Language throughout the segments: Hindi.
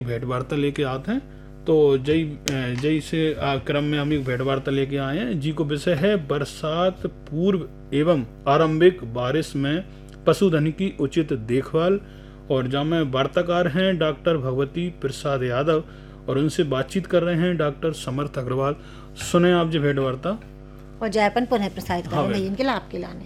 भेंट वार्ता लेके आते हैं। तो जय जय से क्रम में हम एक भेंट वार्ता लेके आए हैं जी को विषय है बरसात पूर्व एवं आरंभिक बारिश में पशुधन की उचित देखभाल। और जहाँ में वार्ताकार हैं डॉक्टर भगवती प्रसाद यादव और उनसे बातचीत कर रहे हैं डॉक्टर समर्थ अग्रवाल। सुने आप जी भेंट वार्ता और जयपन पुनः प्रसारित हाँ, करें इनके लाभ के लाने।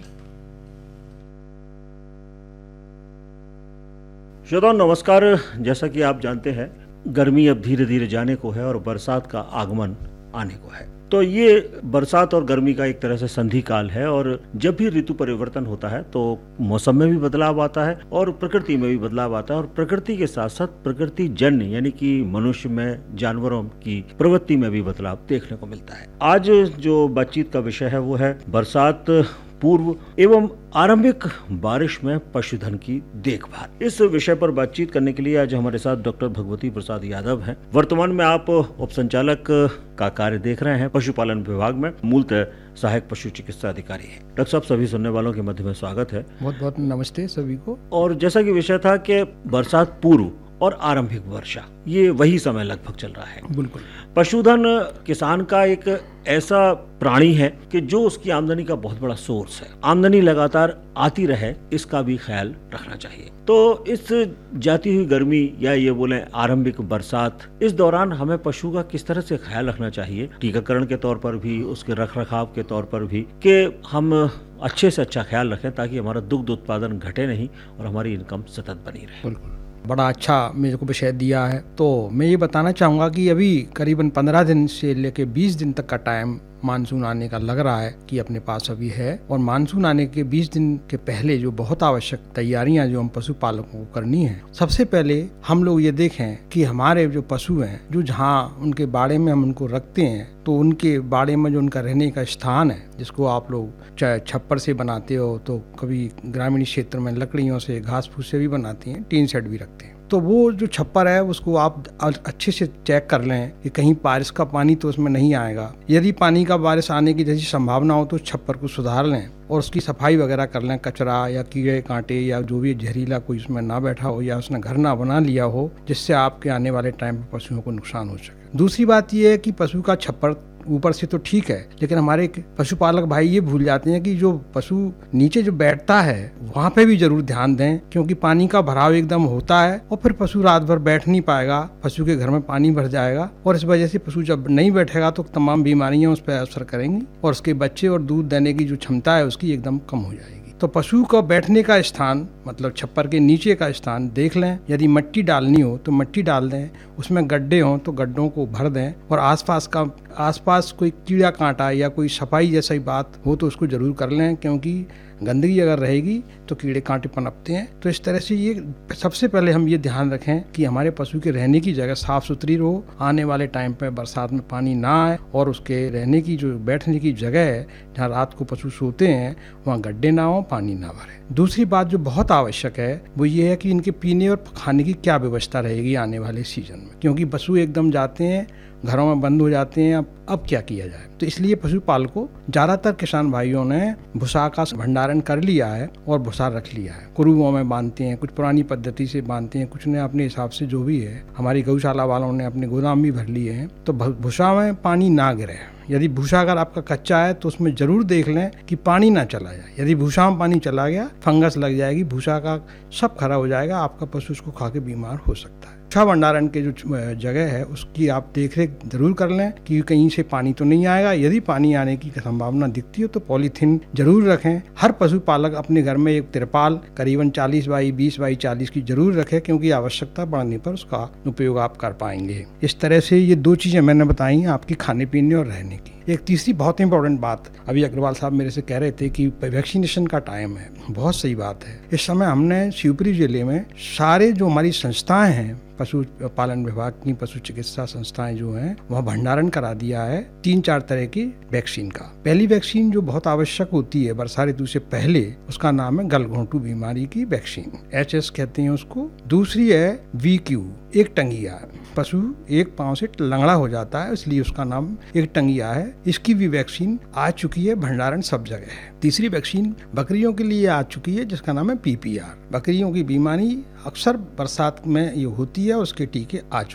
श्रोताओं नमस्कार। जैसा कि आप जानते हैं गर्मी अब धीरे धीरे जाने को है और बरसात का आगमन आने को है। तो ये बरसात और गर्मी का एक तरह से संधि काल है और जब भी ऋतु परिवर्तन होता है तो मौसम में भी बदलाव आता है और प्रकृति में भी बदलाव आता है और प्रकृति के साथ साथ प्रकृति जन्य यानी कि मनुष्य में जानवरों की प्रवृत्ति में भी बदलाव देखने को मिलता है। आज जो बातचीत का विषय है वो है बरसात पूर्व एवं आरंभिक बारिश में पशुधन की देखभाल। इस विषय पर बातचीत करने के लिए आज हमारे साथ डॉक्टर भगवती प्रसाद यादव हैं। वर्तमान में आप उप संचालक का कार्य देख रहे हैं पशुपालन विभाग में, मूलतः सहायक पशु चिकित्सा अधिकारी हैं। डॉक्टर साहब सभी सुनने वालों के मध्य में स्वागत है। बहुत बहुत नमस्ते सभी को। और जैसा कि विषय था कि बरसात पूर्व और आरंभिक वर्षा, ये वही समय लगभग चल रहा है। बिल्कुल। पशुधन किसान का एक ऐसा प्राणी है कि जो उसकी आमदनी का बहुत बड़ा सोर्स है। आमदनी लगातार आती रहे इसका भी ख्याल रखना चाहिए। तो इस जाती हुई गर्मी या ये बोले आरंभिक बरसात, इस दौरान हमें पशु का किस तरह से ख्याल रखना चाहिए, टीकाकरण के तौर पर भी, उसके रख रखाव के तौर पर भी, कि हम अच्छे से अच्छा ख्याल रखें ताकि हमारा दुग्ध उत्पादन घटे नहीं और हमारी इनकम सतत बनी रहे। बिल्कुल, बड़ा अच्छा मेरे को विषय दिया है। तो मैं ये बताना चाहूँगा कि अभी करीबन 15 दिन से लेके 20 दिन तक का टाइम मानसून आने का लग रहा है कि अपने पास अभी है। और मानसून आने के 20 दिन के पहले जो बहुत आवश्यक तैयारियां जो हम पशुपालकों को करनी है, सबसे पहले हम लोग ये देखें कि हमारे जो पशु हैं, जो जहाँ उनके बाड़े में हम उनको रखते हैं, तो उनके बाड़े में जो उनका रहने का स्थान है, जिसको आप लोग चाहे छप्पर से बनाते हो तो कभी ग्रामीण क्षेत्र में लकड़ियों से, घास फूस से भी बनाते हैं, टीन शेड भी रखते हैं। तो वो जो छप्पर है उसको आप अच्छे से चेक कर लें कि कहीं बारिश का पानी तो उसमें नहीं आएगा। यदि पानी का बारिश आने की जैसी संभावना हो तो छप्पर को सुधार लें और उसकी सफाई वगैरह कर लें। कचरा या कीड़े कांटे या जो भी जहरीला कोई उसमें ना बैठा हो या उसने घर ना बना लिया हो जिससे आपके आने वाले टाइम पर पशुओं को नुकसान हो सके। दूसरी बात यह है कि पशु का छप्पर ऊपर से तो ठीक है, लेकिन हमारे पशुपालक भाई ये भूल जाते हैं कि जो पशु नीचे जो बैठता है वहाँ पे भी जरूर ध्यान दें, क्योंकि पानी का भराव एकदम होता है और फिर पशु रात भर बैठ नहीं पाएगा, पशु के घर में पानी भर जाएगा और इस वजह से पशु जब नहीं बैठेगा तो तमाम बीमारियां उस पर असर करेंगी और उसके बच्चे और दूध देने की जो क्षमता है उसकी एकदम कम हो जाएगी। तो पशु का बैठने का स्थान मतलब छप्पर के नीचे का स्थान देख लें। यदि मिट्टी डालनी हो तो मिट्टी डाल दें, उसमें गड्ढे हों तो गड्ढों को भर दें और आसपास कोई कीड़ा कांटा या कोई सफाई जैसी बात हो तो उसको जरूर कर लें, क्योंकि गंदगी अगर रहेगी तो कीड़े कांटे पनपते हैं। तो इस तरह से ये सबसे पहले हम ये ध्यान रखें कि हमारे पशु के रहने की जगह साफ सुथरी रहो, आने वाले टाइम पे बरसात में पानी ना आए और उसके रहने की जो बैठने की जगह है जहाँ रात को पशु सोते हैं वहाँ गड्ढे ना हो, पानी ना भरे। दूसरी बात जो बहुत आवश्यक है वो ये है कि इनके पीने और खाने की क्या व्यवस्था रहेगी आने वाले सीजन में, क्योंकि पशु एकदम जाते हैं, घरों में बंद हो जाते हैं। अब क्या किया जाए, तो इसलिए पशुपालकों ज़्यादातर किसान भाइयों ने भूसा का भंडारण कर लिया है और भूसा रख लिया है। कुरुओं में बांधते हैं, कुछ पुरानी पद्धति से बांधते हैं, कुछ ने अपने हिसाब से जो भी है। हमारी गौशाला वालों ने अपने गोदाम भी भर लिए हैं। तो भूसा में पानी ना गिरे। यदि भूसा अगर आपका कच्चा है तो उसमें जरूर देख लें कि पानी ना चला जाए। यदि भूसा में पानी चला गया फंगस लग जाएगी, भूसा का सब खराब हो जाएगा, आपका पशु उसको खा के बीमार हो सकता है। भूसा भंडारण के जो जगह है उसकी आप देख रेख जरूर कर लें कि कहीं से पानी तो नहीं आएगा। यदि पानी आने की संभावना दिखती हो तो पॉलीथीन जरूर रखें। हर पशुपालक अपने घर में एक तिरपाल करीबन 40 बाई 20 बाई 40 की जरूर रखें, क्योंकि आवश्यकता पड़ने पर उसका उपयोग आप कर पाएंगे। इस तरह से ये दो चीजें मैंने बताई आपकी खाने पीने और रहने की। एक तीसरी बहुत इंपॉर्टेंट बात अभी अग्रवाल साहब मेरे से कह रहे थे कि वैक्सीनेशन का टाइम है। बहुत सही बात है। इस समय हमने शिवपुरी जिले में सारे जो हमारी संस्थाएं हैं, पशु पालन विभाग की पशु चिकित्सा संस्थाएं जो हैं, वहाँ भंडारण करा दिया है 3-4 तरह की वैक्सीन का। पहली वैक्सीन जो बहुत आवश्यक होती है वर्षा ऋतु से पहले, उसका नाम है गलघोंटू बीमारी की वैक्सीन, HS कहते हैं उसको। दूसरी है VQ, एक टंगिया, पशु एक पांव से लंगड़ा हो जाता है, इसलिए उसका नाम एक टंगिया है। इसकी भी वैक्सीन आ चुकी है, भंडारण सब जगह है। तीसरी वैक्सीन बकरियों के लिए आ चुकी है, जिसका नाम है PPR। बकरियों की बीमारी अक्सर बरसात में ये होती है, उसके टीके आ चुके हैं।